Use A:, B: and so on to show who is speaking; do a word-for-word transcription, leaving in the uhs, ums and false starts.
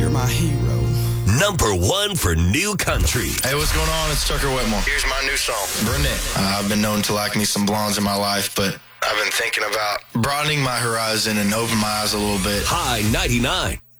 A: You're my hero.
B: Number one for new country.
C: Hey, what's going on? It's Tucker Whitmore. Here's my new song, Brunette. Uh, I've been known to like me some blondes in my life, but I've been thinking about broadening my horizon and open my eyes a little bit.
B: High ninety-nine.